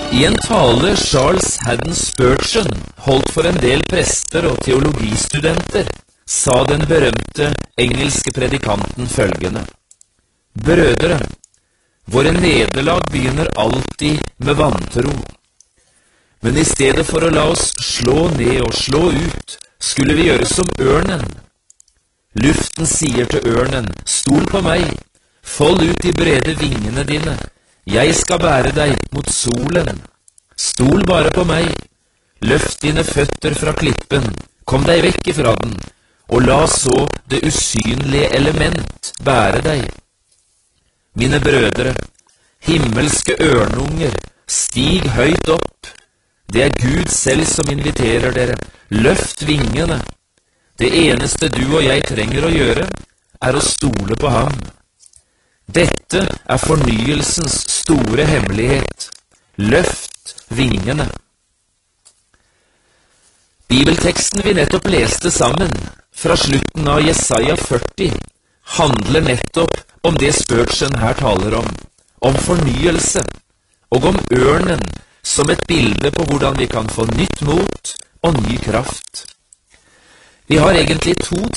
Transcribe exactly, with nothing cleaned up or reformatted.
I en tale Charles Haddon Spurgeon holdt for en del prester og teologistudenter, sa den berømte engelske predikanten følgende: Brødre, våre nederlag begynner alltid med vantro. Men i stedet for å la oss slå ned og slå ut, skulle vi gjøre som ørnen. Luften sier til ørnen: stol på meg, fold ut de brede vingene dine, jeg skal bære deg mot solen. Stol bare på meg, løft dine føtter fra klippen, kom deg vekk ifra den, og la så det usynlige element bære deg. Mine brødre, himmelske ørnunger, stig høyt opp. Det er Gud selv som inviterer dere. Løft vingene. Det eneste du og jeg trenger å gjøre, er å stole på ham. Dette er fornyelsens store hemmelighet. Løft vingene. Bibelteksten vi nettopp leste sammen, fra slutten av Jesaja førti, handler nettopp om det Spurgeon her taler om, om fornyelse, og om ørnen som et bilde på hvordan vi kan få nytt mot og ny kraft. Vi har egentlig to